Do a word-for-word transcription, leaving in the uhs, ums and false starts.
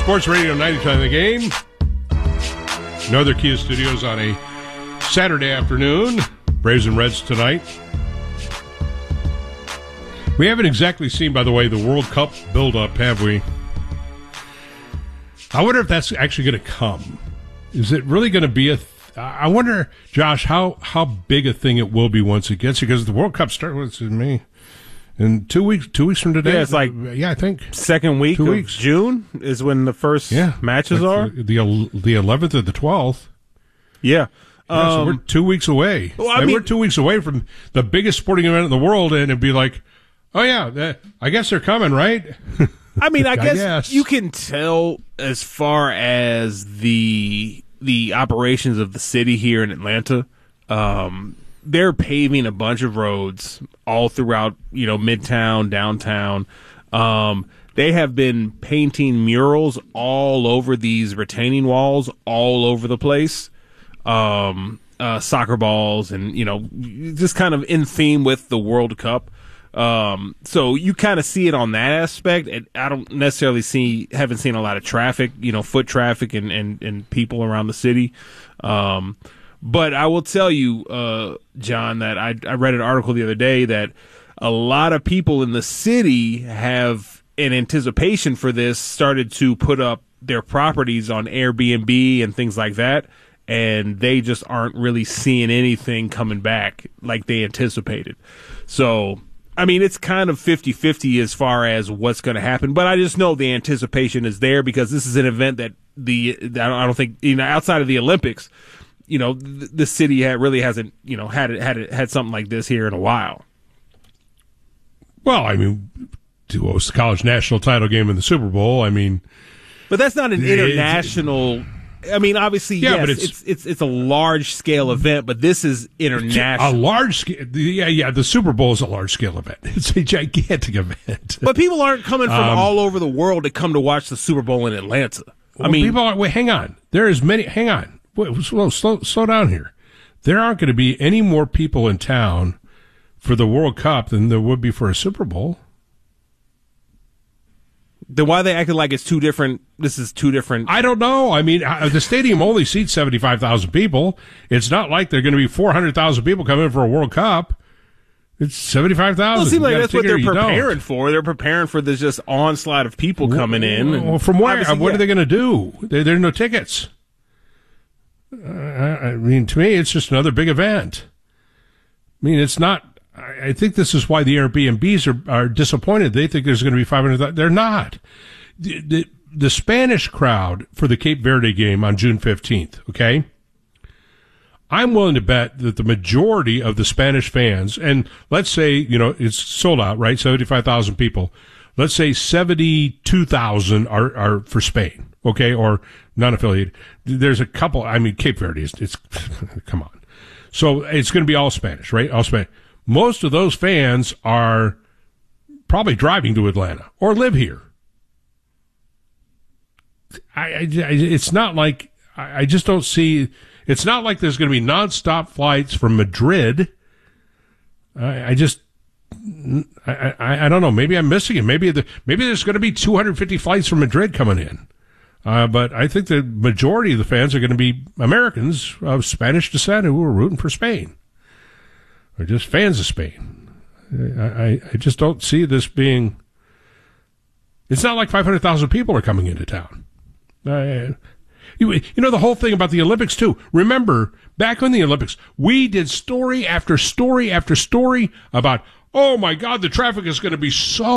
Sports Radio ninety-nine The Game. Northern Kia Studios on a Saturday afternoon. Braves and Reds tonight. We haven't exactly seen, by the way, the World Cup build-up, have we? I wonder if that's actually going to come. Is it really going to be a... Th- I wonder, Josh, how, how big a thing it will be once it gets here, because the World Cup starts with me in two weeks. Two weeks from today. Yeah, it's like yeah, I think second week two of weeks. June is when the first yeah, matches like are. The, the the eleventh or the twelfth. Yeah. Yeah, um, so we're two weeks away. Well, I and mean, we're two weeks away from the biggest sporting event in the world, and it'd be like, oh yeah, that, I guess they're coming, right? I mean, I, I guess, guess you can tell as far as the the operations of the city here in Atlanta. Um, they're paving a bunch of roads all throughout, you know, Midtown, downtown. Um, they have been painting murals all over these retaining walls, all over the place. Um, uh, soccer balls and, you know, just kind of in theme with the World Cup. Um, so you kind of see it on that aspect. And I don't necessarily see, haven't seen a lot of traffic, you know, foot traffic and, and, and people around the city. Um, but I will tell you, uh, John, that I, I read an article the other day that a lot of people in the city have, in anticipation for this, started to put up their properties on Airbnb and things like that. And they just aren't really seeing anything coming back like they anticipated. So, I mean, it's kind of fifty-fifty as far as what's going to happen. But I just know the anticipation is there because this is an event that the I don't think, you know, outside of the Olympics, you know, the, the city had, really hasn't, you know, had it, had it, had something like this here in a while. Well, I mean, it was the college national title game in the Super Bowl. I mean, but that's not an international. I mean, obviously, yeah, yes, but it's, it's it's it's a large scale event, but this is international. A large scale, yeah, yeah. The Super Bowl is a large scale event. It's a gigantic event. But people aren't coming from um, all over the world to come to watch the Super Bowl in Atlanta. I well, mean, people are. Wait, hang on. There is many. Hang on. Wait, slow, slow, slow down here. There aren't going to be any more people in town for the World Cup than there would be for a Super Bowl. Then why are they acting like it's two different? This is two different. I don't know. I mean, uh, the stadium only seats seventy-five thousand people. It's not like they're going to be four hundred thousand people coming in for a World Cup. It's seventy-five thousand. Well, it seems like that's what they're preparing for. They're preparing for this just onslaught of people coming in. And well, from where? What yeah. are they going to do? There, there are no tickets. Uh, I mean, to me, it's just another big event. I mean, it's not. I think this is why the Airbnbs are, are disappointed. They think there's going to be five hundred. They're not. The, the, the Spanish crowd for the Cape Verde game on June fifteenth, okay? I'm willing to bet that the majority of the Spanish fans, and let's say, you know, it's sold out, right? seventy-five thousand people. Let's say seventy-two thousand are, are for Spain, okay? Or non-affiliated. There's a couple, I mean, Cape Verde is, it's, come on. So it's going to be all Spanish, right? All Spanish. Most of those fans are probably driving to Atlanta or live here. I, I, it's not like, I just don't see, it's not like there's going to be nonstop flights from Madrid. I, I just, I, I, I don't know. Maybe I'm missing it. Maybe the, maybe there's going to be two hundred fifty flights from Madrid coming in. Uh, but I think the majority of the fans are going to be Americans of Spanish descent who are rooting for Spain. Or just fans of Spain. I, I, I just don't see this being... It's not like five hundred thousand people are coming into town. Uh, you, you know, the whole thing about the Olympics, too. Remember, back in the Olympics, we did story after story after story about, oh, my God, the traffic is going to be so